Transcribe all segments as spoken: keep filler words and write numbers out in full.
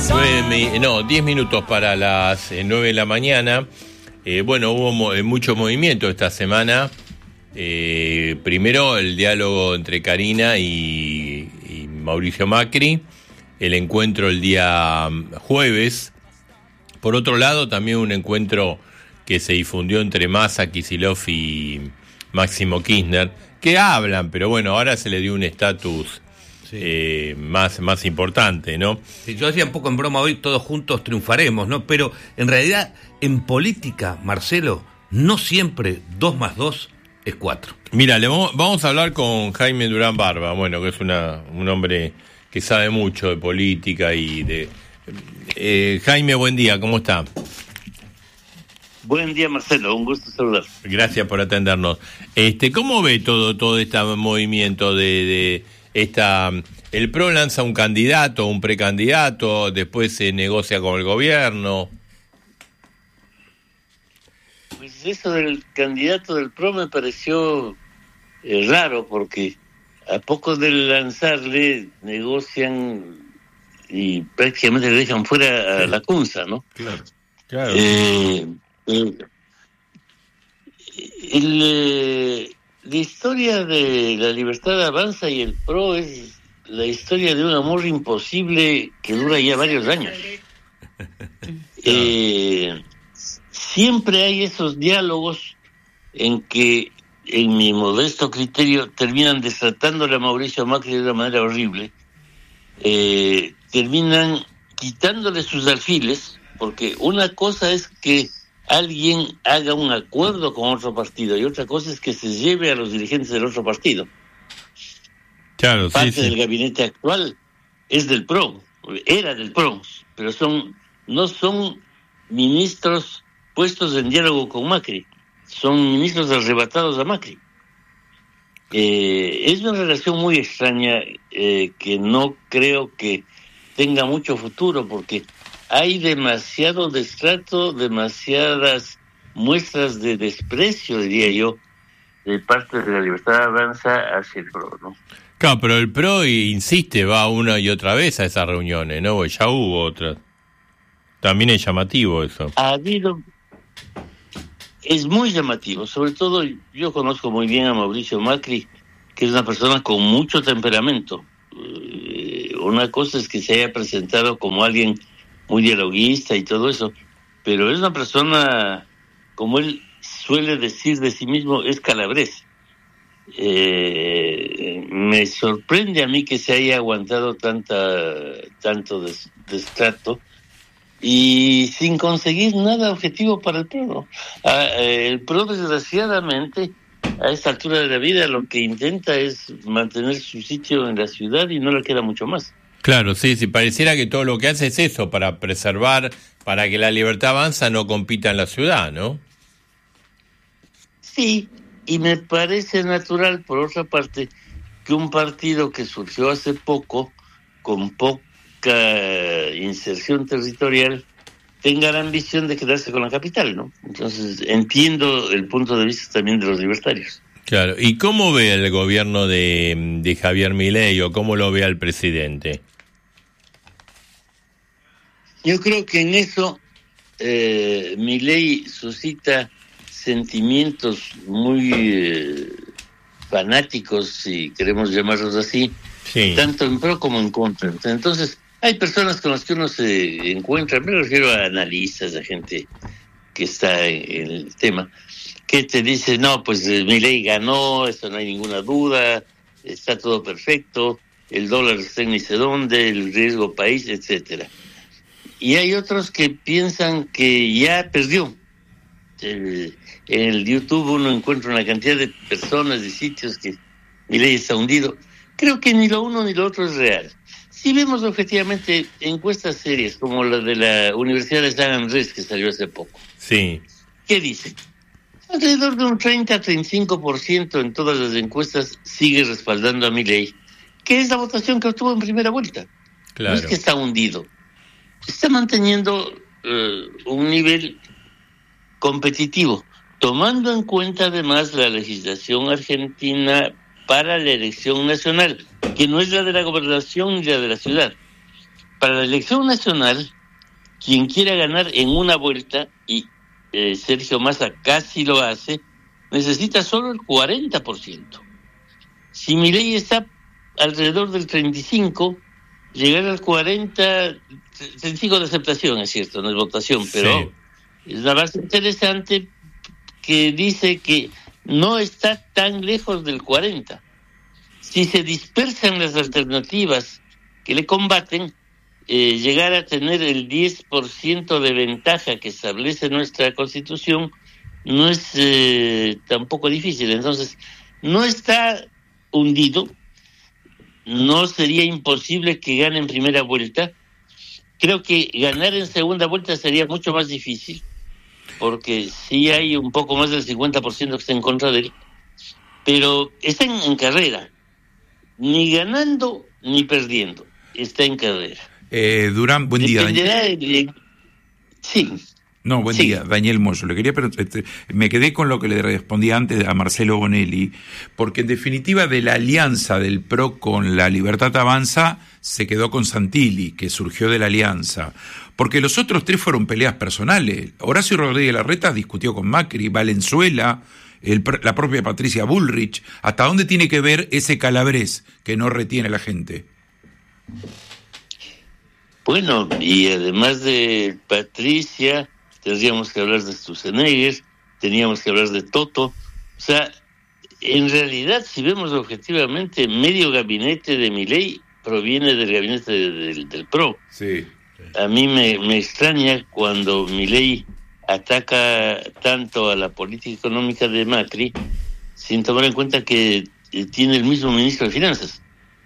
Nueve, no, diez minutos para las eh, nueve de la mañana. Eh, bueno, hubo mo- eh, mucho movimiento esta semana. Eh, primero el diálogo entre Karina y, y Mauricio Macri, el encuentro el día jueves. Por otro lado, también un encuentro que se difundió entre Massa, Kicillof y Máximo Kirchner, que hablan, pero bueno, ahora se le dio un estatus sí. eh, más, más importante, ¿no? Sí, yo decía un poco en broma hoy, todos juntos triunfaremos, ¿no? Pero en realidad, en política, Marcelo, no siempre dos más dos es cuatro. Mira, le vamos, vamos a hablar con Jaime Durán Barba, bueno, que es una, un hombre que sabe mucho de política y de... Eh, Jaime, buen día, ¿cómo está? Buen día, Marcelo, un gusto saludar. Gracias por atendernos. Este, ¿cómo ve todo todo este movimiento de, de esta? El P R O lanza un candidato, un precandidato, después se negocia con el gobierno. Pues eso del candidato del P R O me pareció eh, raro, porque a poco de lanzarle negocian y prácticamente le dejan fuera a la Cunza, ¿no? Claro, claro. Eh, eh, el, eh, la historia de la Libertad Avanza y el P R O es la historia de un amor imposible que dura ya varios años. Eh, siempre hay esos diálogos en que, en mi modesto criterio, terminan desatándole a Mauricio Macri de una manera horrible. Eh, terminan quitándole sus alfiles, porque una cosa es que alguien haga un acuerdo con otro partido y otra cosa es que se lleve a los dirigentes del otro partido. Claro, Parte sí, del sí. gabinete actual es del P R O, era del P R O, pero son no son ministros puestos en diálogo con Macri, son ministros arrebatados a Macri. Eh, es una relación muy extraña eh, que no creo que tenga mucho futuro, porque hay demasiado destrato, demasiadas muestras de desprecio, diría yo, de parte de la Libertad Avanza hacia el P R O, ¿no? Claro, pero el P R O insiste, va una y otra vez a esas reuniones, ¿no? Ya hubo otras. También es llamativo eso. Ha habido... Es muy llamativo, sobre todo yo conozco muy bien a Mauricio Macri, que es una persona con mucho temperamento. Eh, una cosa es que se haya presentado como alguien muy dialoguista y todo eso, pero es una persona, como él suele decir de sí mismo, es calabrés. Eh, me sorprende a mí que se haya aguantado tanta tanto des, destrato y sin conseguir nada objetivo para el P R O. Ah, el P R O, desgraciadamente, a esta altura de la vida, lo que intenta es mantener su sitio en la ciudad y no le queda mucho más. Claro, sí, sí, pareciera que todo lo que hace es eso, para preservar, para que la Libertad Avanza no compita en la ciudad, ¿no? Sí, y me parece natural, por otra parte, que un partido que surgió hace poco, con poca inserción territorial, tenga la ambición de quedarse con la capital, ¿no? Entonces entiendo el punto de vista también de los libertarios. Claro, ¿y cómo ve el gobierno de, de Javier Milei o cómo lo ve al presidente? Yo creo que en eso eh, Milei suscita sentimientos muy eh, fanáticos, si queremos llamarlos así, sí, tanto en pro como en contra. Entonces, hay personas con las que uno se encuentra, me refiero a analistas, a gente que está en, en el tema, que te dice, no, pues eh, Milei ganó, eso no hay ninguna duda, está todo perfecto, el dólar está en ni sé dónde, el riesgo país, etcétera. Y hay otros que piensan que ya perdió. El, en el YouTube uno encuentra una cantidad de personas, de sitios que Milei está hundido. Creo que ni lo uno ni lo otro es real. Si vemos objetivamente encuestas serias como la de la Universidad de San Andrés, que salió hace poco. Sí. ¿Qué dice? Alrededor de un treinta a treinta y cinco por ciento en todas las encuestas sigue respaldando a Milei, que es la votación que obtuvo en primera vuelta. Claro. No es que está hundido. Está manteniendo uh, un nivel competitivo, tomando en cuenta además la legislación argentina para la elección nacional, que no es la de la gobernación ni la de la ciudad. para la elección nacional, quien quiera ganar en una vuelta, y eh, Sergio Massa casi lo hace, necesita solo el cuarenta por ciento. Si Milei está alrededor del treinta y cinco por ciento, llegar al cuarenta, treinta y cinco de aceptación, es cierto, no es votación, pero sí, es una base interesante que dice que no está tan lejos del cuarenta. Si se dispersan las alternativas que le combaten, eh, llegar a tener el diez por ciento de ventaja que establece nuestra Constitución no es eh, tampoco difícil. Entonces, no está hundido, no sería imposible que gane en primera vuelta. Creo que ganar en segunda vuelta sería mucho más difícil, porque sí hay un poco más del cincuenta por ciento que está en contra de él, pero está en, en carrera, ni ganando ni perdiendo, está en carrera. Eh, Durán, buen día. Dependerá de, de, sí. No, buen sí. día, Daniel Moyo. Le quería, pero este, me quedé con lo que le respondí antes a Marcelo Bonelli, porque en definitiva de la alianza del P R O con la Libertad Avanza se quedó con Santilli, que surgió de la alianza, porque los otros tres fueron peleas personales. Horacio Rodríguez Larreta discutió con Macri, Valenzuela, el, la propia Patricia Bullrich. ¿Hasta dónde tiene que ver ese Calabrés que no retiene a la gente? Bueno, y además de Patricia, tendríamos que hablar de Sturzenegger, teníamos que hablar de Toto. O sea, en realidad, si vemos objetivamente, medio gabinete de Milei proviene del gabinete de, de, del, del P R O. Sí. A mí me, me extraña cuando Milei ataca tanto a la política económica de Macri, sin tomar en cuenta que eh, tiene el mismo ministro de Finanzas.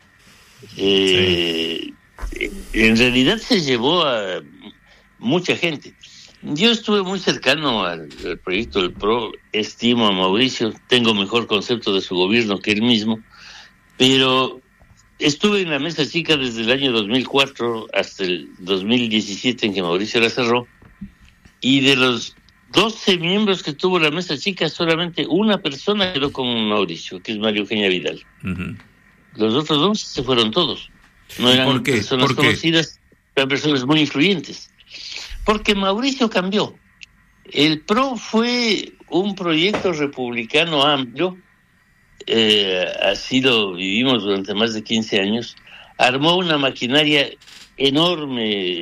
Eh, sí. En realidad se llevó a mucha gente. Yo estuve muy cercano al, al proyecto del P R O, estimo a Mauricio, tengo mejor concepto de su gobierno que él mismo, pero estuve en la mesa chica desde el año dos mil cuatro hasta el dos mil diecisiete, en que Mauricio la cerró, y de los doce miembros que tuvo la mesa chica, solamente una persona quedó con Mauricio, que es María Eugenia Vidal. Uh-huh. Los otros dos se fueron todos. No eran ¿Por qué? personas ¿Por qué? conocidas, eran personas muy influyentes. Porque Mauricio cambió. El P R O fue un proyecto republicano amplio, eh, así lo vivimos durante más de quince años, armó una maquinaria enorme